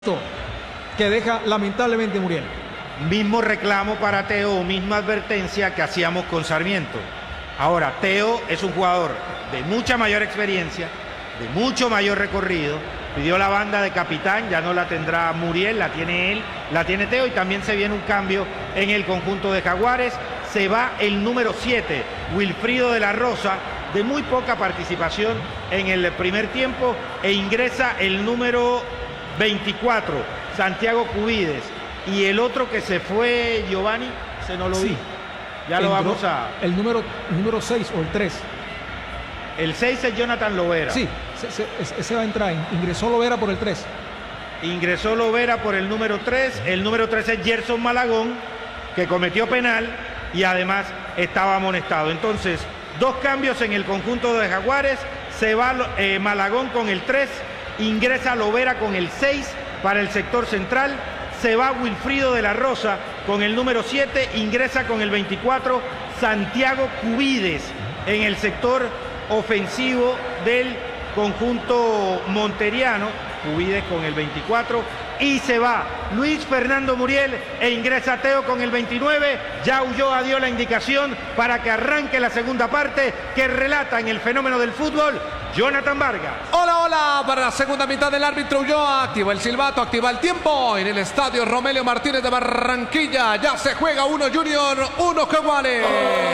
que deja lamentablemente Muriel. Mismo reclamo para Teo, misma advertencia que hacíamos con Sarmiento. Ahora, Teo es un jugador de mucha mayor experiencia, de mucho mayor recorrido. Pidió la banda de capitán, ya no la tendrá Muriel, la tiene él, la tiene Teo, y también se viene un cambio en el conjunto de Jaguares. Se va el número 7, Wilfrido de la Rosa, de muy poca participación en el primer tiempo, e ingresa el número 24, Santiago Cubides. Y el otro que se fue, Giovanni, se no lo vi. Ya lo vamos a... El número 6 o el 3. El 6 es Jonathan Lovera. Sí, ese va a entrar. Ingresó Lovera por el 3. Ingresó Lovera por el número 3. El número 3 es Gerson Malagón, que cometió penal y además estaba amonestado. Entonces, dos cambios en el conjunto de Jaguares. Se va Malagón con el 3. Ingresa Lovera con el 6 para el sector central. Se va Wilfrido de la Rosa con el número 7. Ingresa con el 24 Santiago Cubides en el sector ofensivo del conjunto monteriano. Cubides con el 24. Y se va Luis Fernando Muriel e ingresa Teo con el 29. Ya Ulloa dio la indicación para que arranque la segunda parte, que relata en el fenómeno del fútbol Jonathan Vargas. Hola, hola, para la segunda mitad del árbitro Ulloa. Activa el silbato, activa el tiempo. En el estadio Romelio Martínez de Barranquilla ya se juega 1 Junior, 1 Jaguares.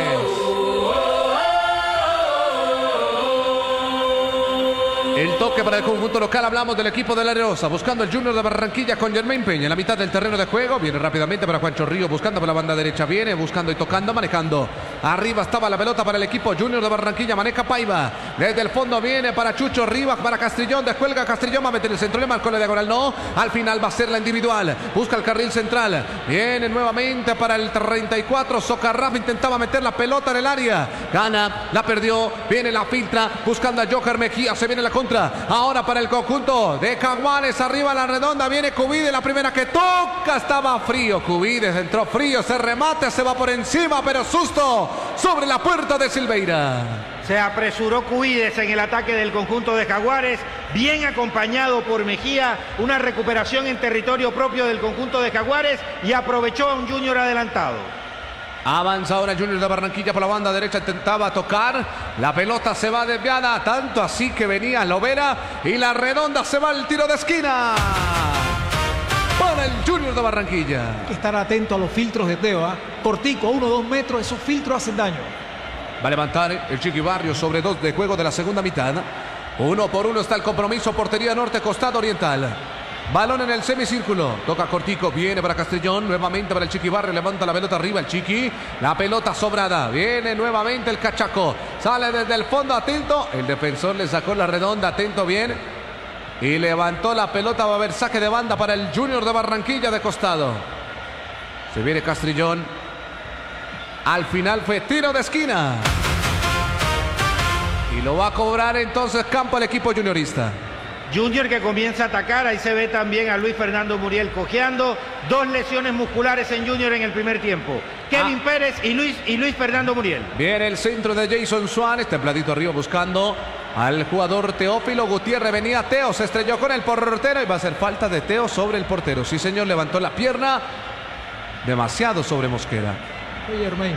El toque para el conjunto local, hablamos del equipo de La Areosa, buscando el Junior de Barranquilla con Germain Peña en la mitad del terreno de juego. Viene rápidamente para Juancho Río, buscando por la banda derecha, viene buscando y tocando, manejando. Arriba estaba la pelota para el equipo Junior de Barranquilla, maneja Paiva. Desde el fondo viene para Chucho Rivas, para Castrillón, descuelga Castrillón, va a meter el centro, le marcó la diagonal, no. Al final va a ser la individual, busca el carril central. Viene nuevamente para el 34, Socarraf intentaba meter la pelota en el área. Gana, la perdió, viene la filtra, buscando a Joker Mejía, se viene la contra. Ahora para el conjunto de Jaguares, arriba a la redonda, viene Cubides, la primera que toca, estaba frío, Cubides entró frío, se remate, se va por encima, pero susto sobre la puerta de Silveira. Se apresuró Cubides en el ataque del conjunto de Jaguares, bien acompañado por Mejía, una recuperación en territorio propio del conjunto de Jaguares, y aprovechó a un Junior adelantado. Avanza ahora Junior de Barranquilla por la banda derecha, intentaba tocar, la pelota se va desviada, tanto así que venía Lovera y la redonda se va al tiro de esquina para el Junior de Barranquilla. Hay que estar atento a los filtros de Teo, cortico, 1 o 2 metros, esos filtros hacen daño. Va a levantar el Chiqui Barrio sobre 2 de juego de la segunda mitad. 1 por 1 está el compromiso, portería norte, costado oriental. Balón en el semicírculo, toca cortico, viene para Castellón, nuevamente para el Chiqui Barrio, levanta la pelota arriba el Chiqui, la pelota sobrada, viene nuevamente el Cachaco, sale desde el fondo, atento, el defensor le sacó la redonda, atento bien, y levantó la pelota, va a haber saque de banda para el Junior de Barranquilla de costado. Se viene Castrillón, al final fue tiro de esquina, y lo va a cobrar entonces campo el equipo juniorista. Junior que comienza a atacar, ahí se ve también a Luis Fernando Muriel cojeando, 2 lesiones musculares en Junior en el primer tiempo. Kevin Pérez y Luis Fernando Muriel. Viene el centro de Jason Suárez, templadito arriba buscando al jugador Teófilo Gutiérrez, venía Teo, se estrelló con el portero y va a ser falta de Teo sobre el portero. Sí señor, levantó la pierna, demasiado sobre Mosquera. Fue Germain.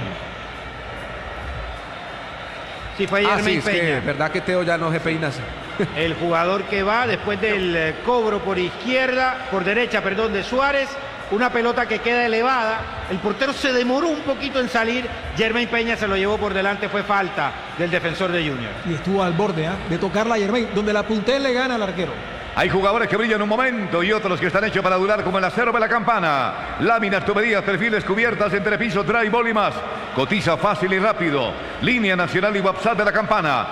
Sí, fue Germain Peña. Que, verdad que Teo ya no se peina así. El jugador que va después del cobro por derecha, de Suárez, una pelota que queda elevada, el portero se demoró un poquito en salir, Germain Peña se lo llevó por delante, fue falta del defensor de Junior. Y estuvo al borde de tocarla a Germain, donde la puntel le gana al arquero. Hay jugadores que brillan un momento y otros que están hechos para durar, como el acero de la Campana. Láminas, tuberías, perfiles, cubiertas, entrepiso, drywall y más. Cotiza fácil y rápido. Línea nacional y WhatsApp de la Campana.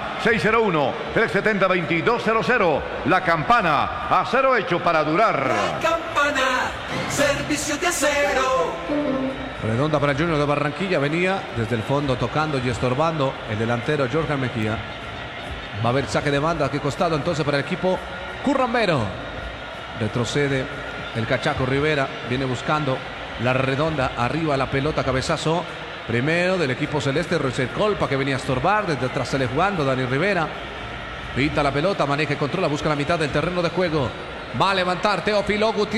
601-370-2200. La Campana, acero hecho para durar. La Campana, servicio de acero. Redonda para el Junior de Barranquilla, venía desde el fondo tocando y estorbando el delantero Jorge Mejía. Va a haber saque de banda, ¿a qué costado entonces para el equipo currambero? Retrocede el Cachaco Rivera, viene buscando la redonda, arriba la pelota, cabezazo primero del equipo celeste, Roger Colpa, que venía a estorbar, desde atrás sale jugando Dani Rivera, pita la pelota, maneja y controla, busca la mitad del terreno de juego. Va a levantar Teófilo Gutiérrez.